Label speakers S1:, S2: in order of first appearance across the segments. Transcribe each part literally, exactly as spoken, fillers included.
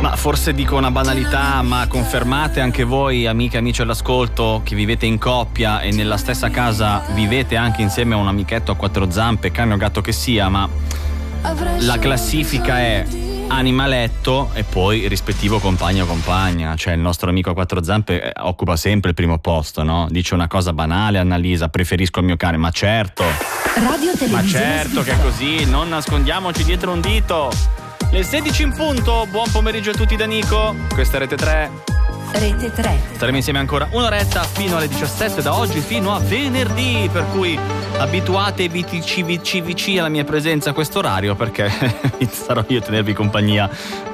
S1: Ma forse dico una banalità, ma confermate anche voi, amiche e amici all'ascolto, che vivete in coppia e nella stessa casa vivete anche insieme a un amichetto a quattro zampe, cane o gatto che sia, ma la classifica è animaletto e poi rispettivo compagno o compagna. Cioè il nostro amico a quattro zampe occupa sempre il primo posto, no? Dice una cosa banale, Annalisa: preferisco il mio cane. Ma certo,
S2: Radio Televisione
S1: ma certo che è così, non nascondiamoci dietro un dito. Le sedici in punto, buon pomeriggio a tutti da Nico, questa è Rete tre.
S2: Rete tre.
S1: Staremo insieme ancora un'oretta fino alle diciassette, da oggi fino a venerdì, per cui abituatevi C V C V C alla mia presenza a questo orario, perché sarò io a tenervi compagnia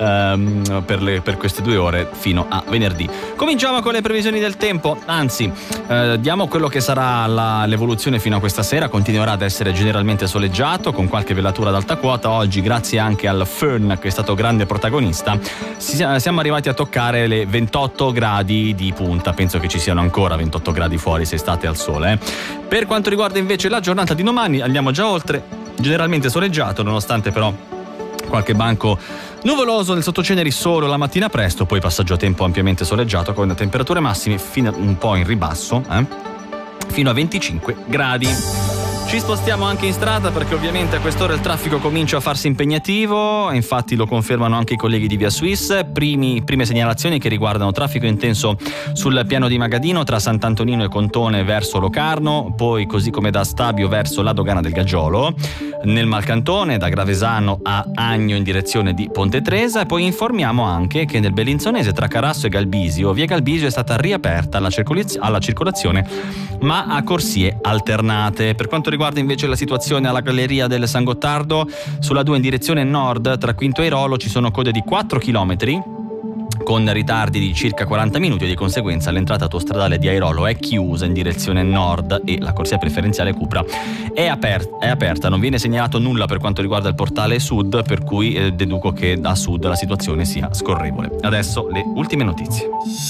S1: um, per, le, per queste due ore fino a venerdì. Cominciamo con le previsioni del tempo, anzi eh, diamo quello che sarà la, l'evoluzione fino a questa sera. Continuerà ad essere generalmente soleggiato con qualche velatura ad alta quota. Oggi, grazie anche al Fern che è stato grande protagonista, si, siamo arrivati a toccare le ventotto gradi di punta. Penso che ci siano ancora ventotto gradi fuori se state al sole, eh. Per quanto riguarda invece la giornata di domani, andiamo già oltre, generalmente soleggiato, nonostante però qualche banco nuvoloso nel sottoceneri solo la mattina presto, poi passaggio a tempo ampiamente soleggiato con temperature massime fino un po' in ribasso, eh, fino a venticinque gradi. Ci spostiamo anche in strada perché ovviamente a quest'ora il traffico comincia a farsi impegnativo, infatti lo confermano anche i colleghi di Via Suisse. Primi, prime segnalazioni che riguardano traffico intenso sul piano di Magadino tra Sant'Antonino e Contone verso Locarno, poi così come da Stabio verso la dogana del Gaggiolo, nel Malcantone da Gravesano a Agno in direzione di Ponte Tresa, e poi informiamo anche che nel Bellinzonese tra Carasso e Galbisio, via Galbisio è stata riaperta alla, circolaz- alla circolazione ma a corsie alternate. Per quanto riguarda invece la situazione alla galleria del San Gottardo, sulla due in direzione nord tra Quinto e Airolo ci sono code di quattro chilometri con ritardi di circa quaranta minuti, e di conseguenza l'entrata autostradale di Airolo è chiusa in direzione nord e la corsia preferenziale Cupra è, aper- è aperta. Non viene segnalato nulla per quanto riguarda il portale sud, per cui eh, deduco che da sud la situazione sia scorrevole. Adesso le ultime notizie.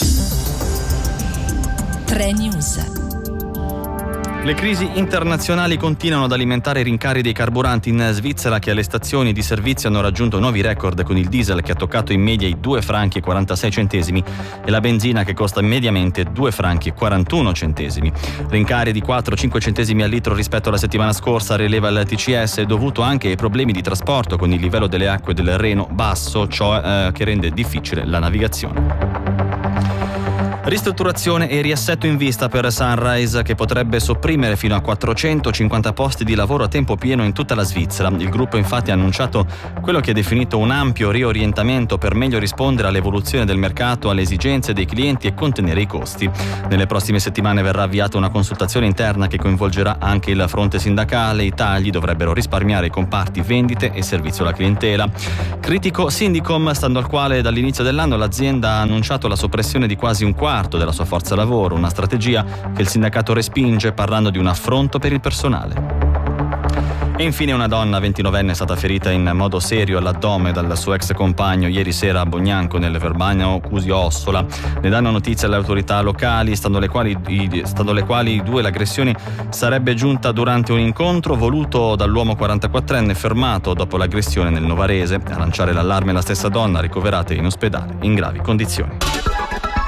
S2: tre News.
S1: Le crisi internazionali continuano ad alimentare i rincari dei carburanti in Svizzera, che alle stazioni di servizio hanno raggiunto nuovi record, con il diesel che ha toccato in media i due franchi e quarantasei centesimi e la benzina che costa mediamente due franchi e quarantuno centesimi. Rincari di quattro cinque centesimi al litro rispetto alla settimana scorsa, rileva il T C S, dovuto anche ai problemi di trasporto con il livello delle acque del Reno basso, ciò eh, che rende difficile la navigazione. Ristrutturazione e riassetto in vista per Sunrise, che potrebbe sopprimere fino a quattrocentocinquanta posti di lavoro a tempo pieno in tutta la Svizzera. Il gruppo infatti ha annunciato quello che ha definito un ampio riorientamento per meglio rispondere all'evoluzione del mercato, alle esigenze dei clienti e contenere i costi. Nelle prossime settimane verrà avviata una consultazione interna che coinvolgerà anche il fronte sindacale. I tagli dovrebbero risparmiare i comparti vendite e servizio alla clientela. Critico Sindicom, stando al quale dall'inizio dell'anno l'azienda ha annunciato la soppressione di quasi un quarto della sua forza lavoro, una strategia che il sindacato respinge, parlando di un affronto per il personale. E infine una donna ventinovenne è stata ferita in modo serio all'addome dal suo ex compagno ieri sera a Bognanco, nel Verbano Cusio Ossola. Ne danno notizia alle autorità locali, stando alle quali, stando alle quali i due l'aggressione sarebbe giunta durante un incontro voluto dall'uomo quarantaquattrenne fermato dopo l'aggressione nel Novarese. A lanciare l'allarme la stessa donna, ricoverata in ospedale in gravi condizioni.